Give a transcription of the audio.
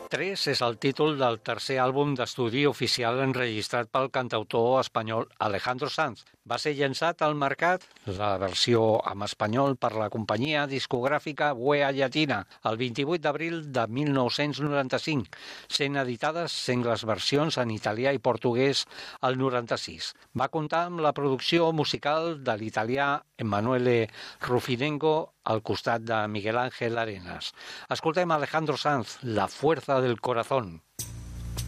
3 és el títol del tercer àlbum d'estudi oficial enregistrat pel cantautor espanyol Alejandro Sanz. Va ser llançat al mercat, la versió en espanyol, per la companyia discogràfica Wea Llatina el 28 d'abril de 1995, sent editades sengles versions en italià i portuguès el 96. Va comptar amb la producció musical de l'italià Emanuele Rufinengo al costat de Miguel Ángel Arenas. Escoltem Alejandro Sanz, La fuerza del corazón.